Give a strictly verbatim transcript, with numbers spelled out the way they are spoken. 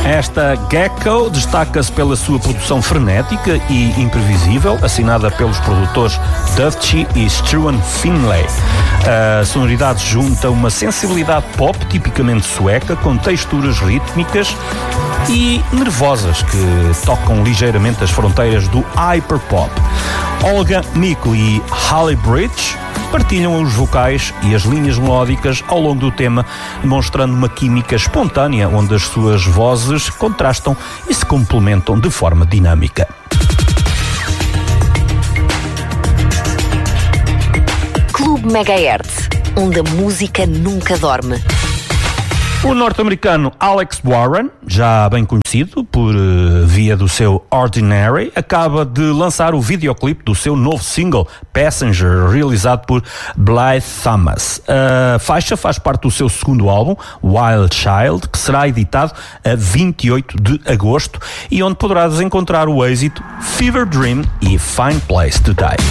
Esta Gecko destaca-se pela sua produção frenética e imprevisível, assinada pelos produtores Dutchy e Struan Finlay. A sonoridade junta uma sensibilidade pop tipicamente sueca, com texturas rítmicas e nervosas que tocam ligeiramente as fronteiras do hyperpop. Olga Mikl e Halle Bridge partilham os vocais e as linhas melódicas ao longo do tema, demonstrando uma química espontânea onde as suas vozes contrastam e se complementam de forma dinâmica. Clube Megahertz, onde a música nunca dorme. O norte-americano Alex Warren, já bem conhecido por uh, via do seu Ordinary, acaba de lançar o videoclipe do seu novo single Passenger, realizado por Blythe Thomas. A faixa faz parte do seu segundo álbum, Wild Child, que será editado a vinte e oito de agosto e onde poderás encontrar o êxito Fever Dream e Fine Place to Die.